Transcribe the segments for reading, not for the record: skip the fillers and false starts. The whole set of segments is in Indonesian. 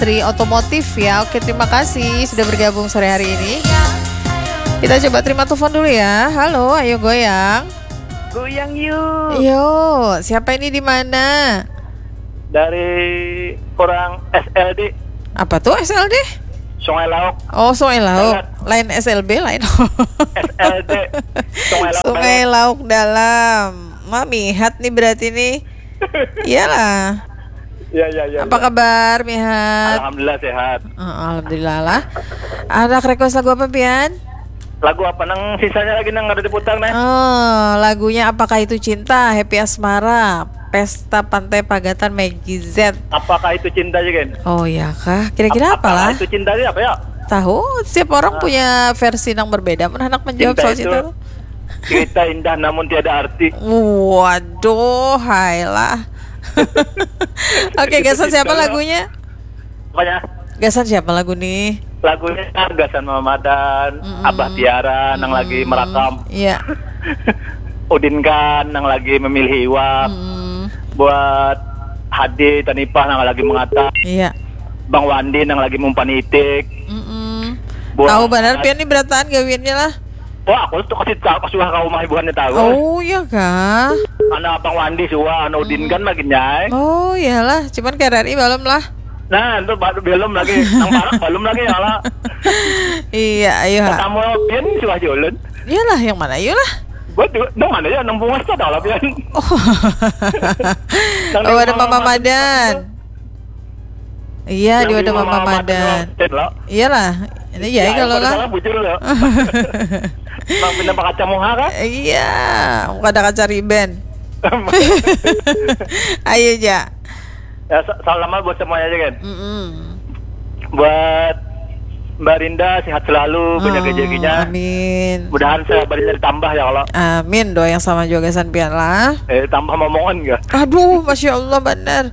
Mantri Otomotif ya. Oke, terima kasih sudah bergabung sore hari ini. Kita coba terima telepon dulu ya. Halo, ayo goyang. Goyang yuk. Yo, siapa ini di mana? Dari orang SLD. Apa tuh SLD? Sungai Lauk. Oh, Sungai Lauk. Lain SLB, lain. SLD. Sungai Lauk. Sungai Lauk Dalam. Mihat nih berarti nih. Iyalah. Iya. Apa kabar, Mihat? Alhamdulillah sehat. Alhamdulillah lah. Ada request lagu apa, Pian? Lagu apa nang sisanya lagi nang ada diputar nih? Oh, lagunya Apakah Itu Cinta, Happy Asmara, Pesta Pantai Pagatan, Maggie Z. Apakah itu cinta juga kan? Oh ya kah? Kira-kira apalah? Apakah itu cinta itu apa ya? Tahu, setiap orang punya versi yang berbeda. Anak menjawab Cinta soal itu cinta. cerita indah namun tiada arti. Waduh, hailah. Oke, gasan siapa lagunya? Apanya? Gasan siapa lagu nih? Lagunya Gasan Mamadan, Abah Tiara nang lagi merakam. Iya. Udin kan nang lagi memilih iwak. Buat Hadi Tanipah nang lagi mengatap. Iya. Bang Wandi nang lagi mumpan itik. Tahu benar Pian ini berataan gawinnya lah. Wah, aku tuh kasih suah kau mah ibuannya tahu. Oh iya kah? Anak Bang Wandi suah, anak Udin kan lagi nyai. Oh iyalah, cuman KRRI belum lah. Nah, itu belum lagi, nang parak belum lagi ya lah. Iya, ayo. Kamu Pian suah jualan. Iyalah, yang mana iyalah? Buat nang mana ya nang bungas tuh dah lah Pian. Oh, ada Mama Madan. Iya, dia ada Mama Madan. Iyalah. Ini ya kalau lah. Bujur lah. Bang pindah pakai kaca muha kan? Iya, ada kaca riben. Ayo ja. Ya, salam buat semuanya aja kan. Buat Mbak Rinda sehat selalu, banyak rezekinya. Amin. Mudahan sabarnya ditambah ya Allah. Amin, doa yang sama juga San Pian lah. Tambah momongan enggak? Aduh, Masya Allah benar.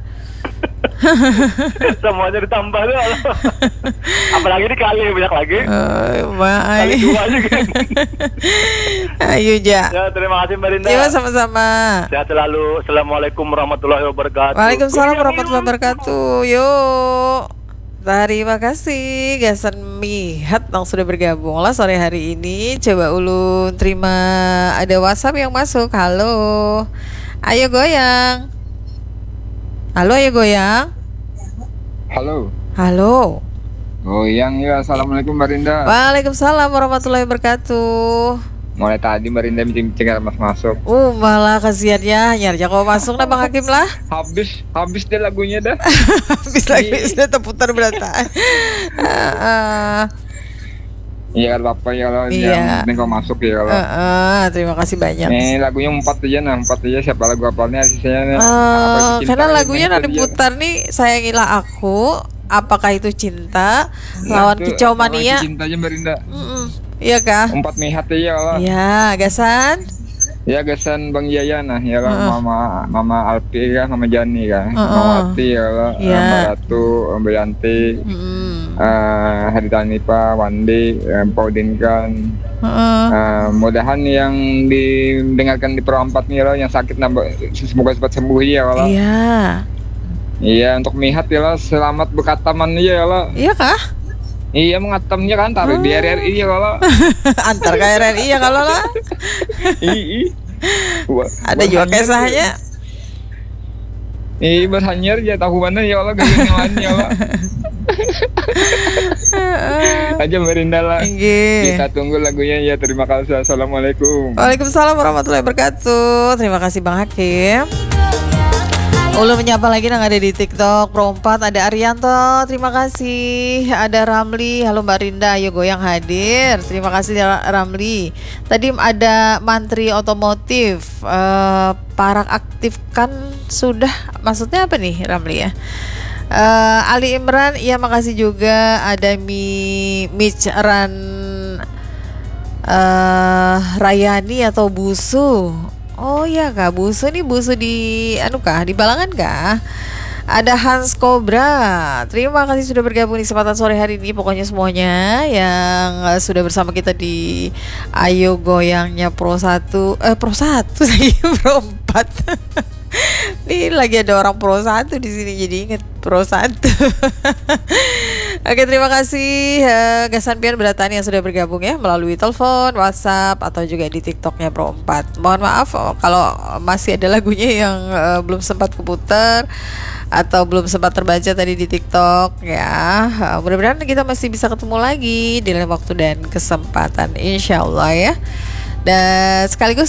Semuanya ditambah ya Allah. Apalagi dikali banyak lagi. Kali dua juga. Ayo ja. Ya, terima kasih Mbak Rinda. Iya, sama-sama. Sehat selalu. Assalamualaikum warahmatullahi wabarakatuh. Waalaikumsalam warahmatullahi wabarakatuh. Yuk. Terima kasih Gasan Mihat yang sudah bergabung lah sore hari ini. Coba ulun terima ada WhatsApp yang masuk. Halo. Ayo goyang. Halo, ayo goyang. Halo. Goyang ya. Assalamualaikum Mbak Rinda. Waalaikumsalam warahmatullahi wabarakatuh. Mulai tadi Mbak Rinda mencegah Mas masuk. Malah kasihan ya. Nyarja kau masuk dah Bang Hakim lah. Habis deh lagunya dah. Habis lagi sudah terputar berata. Iya kalau apa ya kalau yang penting kau masuk ya kalau. Terima kasih banyak. Nih lagunya 4 aja siapa lagu apalnya sisanya. Karena lagunya nanti putar nih Sayangilah Aku, Apakah Itu Cinta, lawan Kicau Mania. Cintanya Mbak Rinda. Iya kah? 4 Mihat ya kalau. Iya, Gasan. Ya Gasan Bang Yaya nah ya kalau Mama Alpi kan, Mama Jani kan, Mama Wati ya kalau, Mbak Ratu, Mbak Yanti. Hadi Tanipa, Wandi, Paudin kan. Mudahan yang didengarkan di Pro 4 nih loh, yang sakit semoga cepat sembuh ya kalau. Iya untuk Mihat ya lo, selamat berkataman ya lo. Iya kah? Iya mengatamnya kan taruh di RRI ya kalau. Antar ke RRI ya kalau lah. Ada juga kisahnya. Berhanyar ya tahu mana ya Allah gak yang lain ya Allah. Aja Merinda lah. Kita tunggu lagunya ya. Terima kasih. Assalamualaikum. Waalaikumsalam warahmatullahi wabarakatuh. Terima kasih Bang Hakim. Ulun menyapa lagi yang ada di TikTok Pro 4. Ada Arianto, terima kasih. Ada Ramli, halo Mbak Rinda, ayo goyang hadir. Terima kasih Ramli. Tadi ada Mantri Otomotif, parak aktifkan sudah. Maksudnya apa nih Ramli ya? Ali Imran, iya makasih juga. Ada Michran Rayani atau Busu. Oh iya kak, Busu nih Busu di di Balangan kah? Ada Hans Cobra. Terima kasih sudah bergabung di kesempatan sore hari ini. Pokoknya semuanya yang sudah bersama kita di Ayo Goyangnya Pro 1 saya Pro 4 Nih lagi ada orang Pro 1 di sini jadi inget Pro 1. Oke, terima kasih Gasan Pian Beratani yang sudah bergabung ya melalui telepon, WhatsApp atau juga di TikToknya Pro 4. Mohon maaf kalau masih ada lagunya yang belum sempat keputar atau belum sempat terbaca tadi di TikTok ya. Mudah-mudahan kita masih bisa ketemu lagi di lain waktu dan kesempatan, insya Allah ya. Dan sekaligus